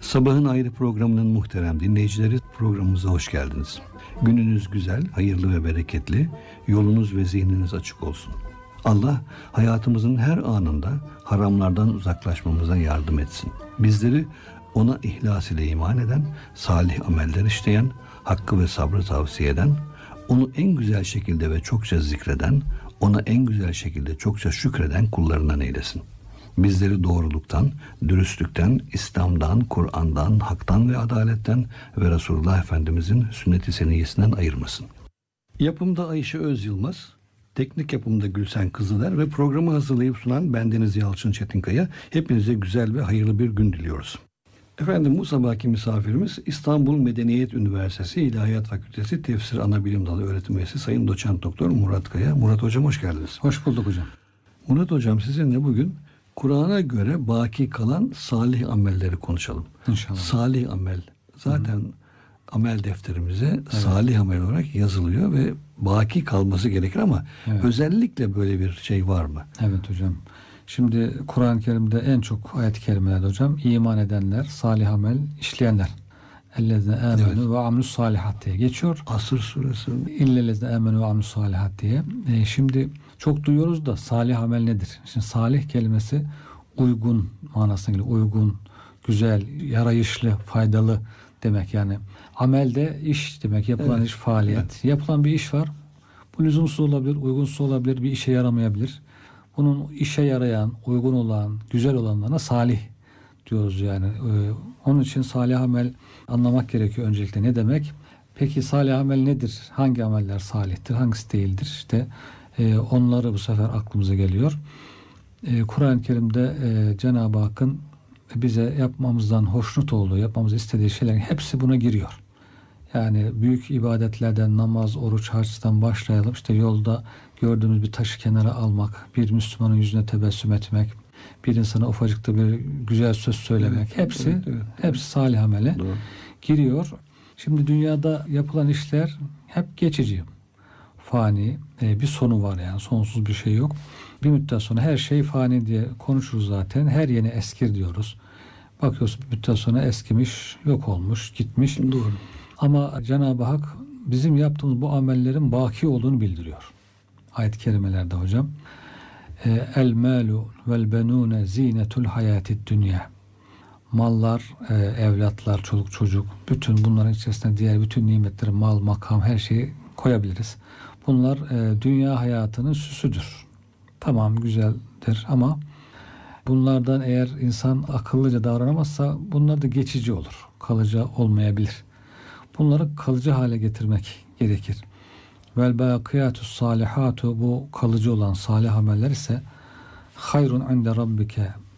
Sabahın Ayrı programının muhterem dinleyicileri, programımıza hoş geldiniz. Gününüz güzel, hayırlı ve bereketli, yolunuz ve zihniniz açık olsun. Allah hayatımızın her anında haramlardan uzaklaşmamıza yardım etsin. Bizleri ona ihlas ile iman eden, salih ameller işleyen, hakkı ve sabrı tavsiye eden, onu en güzel şekilde ve çokça zikreden, ona en güzel şekilde çokça şükreden kullarından eylesin. Bizleri doğruluktan, dürüstlükten, İslam'dan, Kur'an'dan, haktan ve adaletten ve Resulullah Efendimizin sünnet-i seniyyesinden ayırmasın. Yapımda Ayşe Özyılmaz, teknik yapımda Gülsen Kızıler ve programı hazırlayıp sunan bendeniz Yalçın Çetinkaya. Hepinize güzel ve hayırlı bir gün diliyoruz. Efendim, bu sabahki misafirimiz İstanbul Medeniyet Üniversitesi İlahiyat Fakültesi Tefsir Anabilim Dalı Öğretim Üyesi Sayın Doçent Doktor Murat Kaya. Murat Hocam, hoş geldiniz. Hoş bulduk hocam. Murat Hocam, sizinle bugün Kur'an'a göre baki kalan salih amelleri konuşalım. İnşallah. Salih amel zaten amel defterimize salih amel olarak yazılıyor ve baki kalması gerekir ama özellikle böyle bir şey var mı? Evet hocam. Şimdi Kur'an-ı Kerim'de en çok ayet-i kerimelerde hocam iman edenler, salih amel işleyenler. Ellezine amenu ve amilus salihat diye geçiyor. Asr suresi. İllellezine amenu ve amilus salihat diye. Şimdi çok duyuyoruz da salih amel nedir? Şimdi salih kelimesi uygun manasına geliyor. Uygun, güzel, yarayışlı, faydalı demek yani. Amel de iş demek. Yapılan iş, faaliyet. Evet. Yapılan bir iş var. Bu lüzumsuz olabilir, uygunsuz olabilir, bir işe yaramayabilir. Bunun işe yarayan, uygun olan, güzel olanlarına salih diyoruz yani. Onun için salih amel anlamak gerekiyor öncelikle. Ne demek? Peki salih amel nedir? Hangi ameller salihtir? Hangisi değildir? İşte onları bu sefer aklımıza geliyor. Kur'an-ı Kerim'de Cenab-ı Hakk'ın bize yapmamızdan hoşnut olduğu, yapmamızı istediği şeylerin hepsi buna giriyor. Yani büyük ibadetlerden namaz, oruç, haçtan başlayalım. İşte yolda gördüğümüz bir taşı kenara almak, bir Müslümanın yüzüne tebessüm etmek, bir insana ufacıkta bir güzel söz söylemek. Hepsi salih amele giriyor. Şimdi dünyada yapılan işler hep geçici, fani, bir sonu var yani sonsuz bir şey yok. Bir müddet sonra her şey fani diye konuşuruz zaten. Her yeni eskir diyoruz. Bakıyorsun bir müddet sonra eskimiş, yok olmuş, gitmiş. Doğru. Ama Cenab-ı Hak bizim yaptığımız bu amellerin baki olduğunu bildiriyor. Ayet-i kerimelerde hocam. El malu vel benune zinetul hayatid dünya. Mallar, evlatlar, çoluk çocuk, bütün bunların içerisinde diğer bütün nimetleri, mal, makam, her şeyi koyabiliriz. Bunlar dünya hayatının süsüdür. Tamam, güzeldir ama bunlardan eğer insan akıllıca davranamazsa bunlar da geçici olur. Kalıcı olmayabilir. Bunları kalıcı hale getirmek gerekir. Vel bakiyatus salihatu, bu kalıcı olan salih ameller ise hayrun inde rabbike,